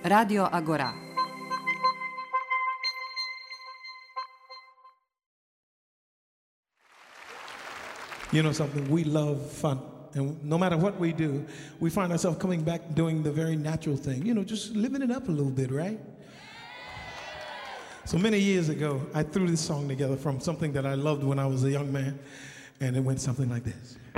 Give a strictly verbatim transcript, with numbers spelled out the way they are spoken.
Radio Agora. You know something, we love fun. And no matter what we do, we find ourselves coming back doing the very natural thing. You know, just living it up a little bit, right? So many years ago, I threw this song together from something that I loved when I was a young man, and it went something like this.